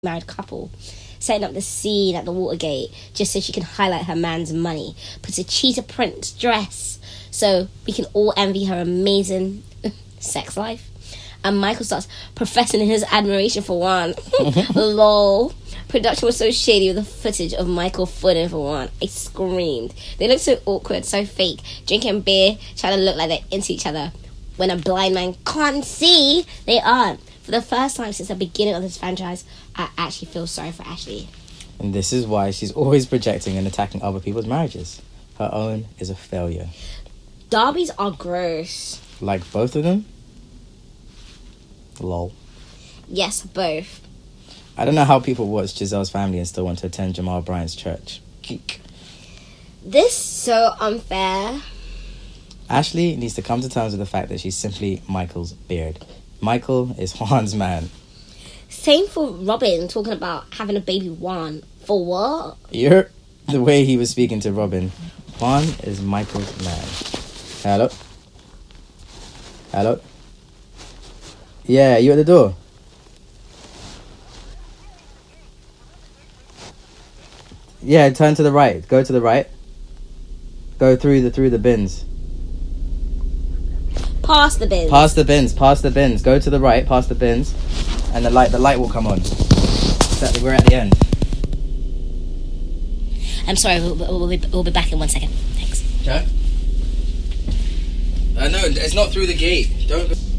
married couple, setting up the scene at the Watergate just so she can highlight her man's money, puts a cheetah print dress so we can all envy her amazing sex life. And Michael starts professing his admiration for Juan. Lol. Production was so shady with the footage of Michael footing for Juan. I screamed. They looked so awkward, so fake, drinking beer, trying to look like they're into each other. When a blind man can't see, they aren't. For the first time since the beginning of this franchise, I actually feel sorry for Ashley. And this is why she's always projecting and attacking other people's marriages. Her own is a failure. Derbies are gross. Like both of them? Lol. Yes, both. I don't know how people watch Giselle's Family and still want to attend Jamal Bryant's church. Geek. This is so unfair. Ashley needs to come to terms with the fact that she's simply Michael's beard. Michael is Juan's man. Same for Robin, talking about having a baby Juan. For what? The way he was speaking to Robin. Juan is Michael's man. Hello? Hello? Yeah, you at the door? Yeah, turn to the right. Go to the right. Go through the bins. Past the bins. Past the bins. Go to the right, past the bins, and the light will come on. We're at the end. I'm sorry, we'll be back in 1 second. Thanks. Okay. No, it's not through the gate. Don't go.